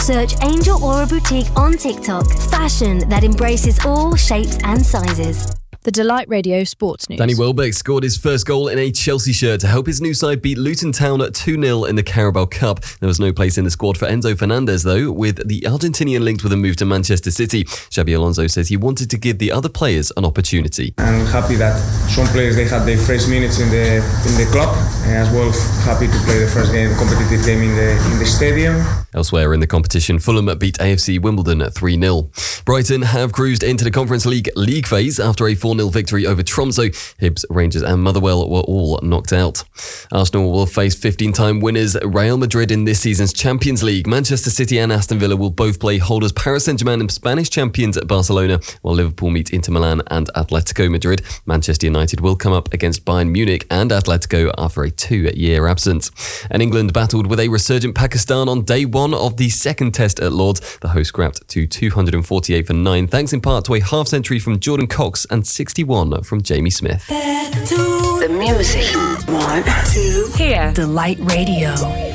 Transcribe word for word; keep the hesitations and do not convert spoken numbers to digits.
Search Angel Aura Boutique on TikTok. Fashion that embraces all shapes and sizes. The Delight Radio Sports News. Danny Welbeck scored his first goal in a Chelsea shirt to help his new side beat Luton Town two nil in the Carabao Cup. There was no place in the squad for Enzo Fernandez, though, with the Argentinian linked with a move to Manchester City. Xabi Alonso says he wanted to give the other players an opportunity. I'm happy that some players, they had their first minutes in the in the club, and as well happy to play the first game, competitive game in the in the stadium. Elsewhere in the competition, Fulham beat A F C Wimbledon at three nil. Brighton have cruised into the Conference League league phase after a four nil victory over Tromsø. Hibs, Rangers and Motherwell were all knocked out. Arsenal will face fifteen-time winners Real Madrid in this season's Champions League. Manchester City and Aston Villa will both play holders Paris Saint-Germain and Spanish champions at Barcelona, while Liverpool meet Inter Milan and Atletico Madrid. Manchester United will come up against Bayern Munich and Atletico after a two-year absence. And England battled with a resurgent Pakistan on day one of the second test at Lords. The host scrapped to two hundred forty-eight for nine, thanks in part to a half-century from Jordan Cox and sixty-one from Jamie Smith. The music. One, two, Here. Delight Radio.